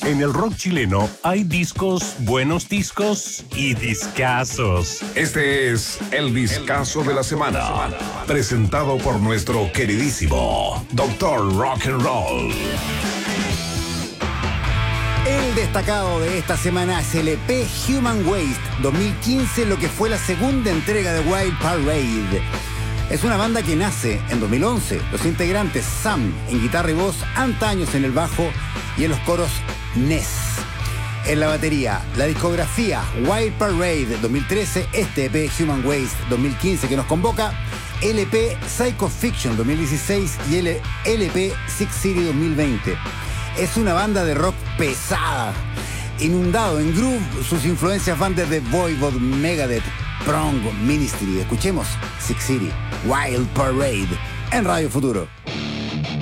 En el rock chileno hay discos, buenos discos y discazos. Este es el discazo de la semana, presentado por nuestro queridísimo Dr. Rock and Roll. El destacado de esta semana es el EP Human Waste 2015, lo que fue la segunda entrega de Wild Parade. Es una banda que nace en 2011. Los integrantes Sam en guitarra y voz, Antaños en el bajo y en los coros Ness. En la batería, la discografía Wild Parade 2013, este EP Human Waste 2015 que nos convoca, LP Psycho Fiction 2016 y el LP Six City 2020. Es una banda de rock pesada, inundado en groove. Sus influencias van desde Voivod, Megadeth, Prong, Ministry. Escuchemos Six City, Wild Parade en Radio Futuro.